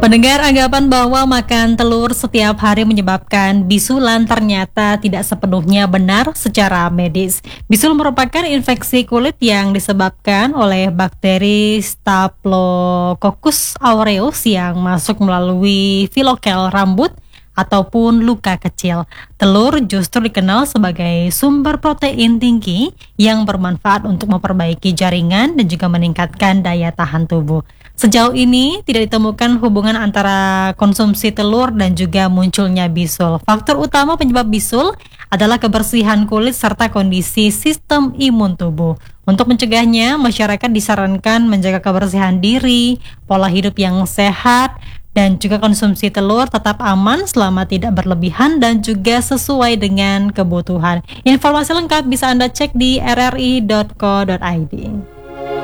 Pendengar, anggapan bahwa makan telur setiap hari menyebabkan bisulan ternyata tidak sepenuhnya benar secara medis. Bisul merupakan infeksi kulit yang disebabkan oleh bakteri Staphylococcus aureus yang masuk melalui filokel rambut ataupun luka kecil. Telur justru dikenal sebagai sumber protein tinggi yang bermanfaat untuk memperbaiki jaringan dan juga meningkatkan daya tahan tubuh. Sejauh ini tidak ditemukan hubungan antara konsumsi telur dan juga munculnya bisul. Faktor utama penyebab bisul adalah kebersihan kulit serta kondisi sistem imun tubuh. Untuk mencegahnya, masyarakat disarankan menjaga kebersihan diri, pola hidup yang sehat, dan juga konsumsi telur tetap aman selama tidak berlebihan dan juga sesuai dengan kebutuhan. Informasi lengkap bisa Anda cek di rri.co.id.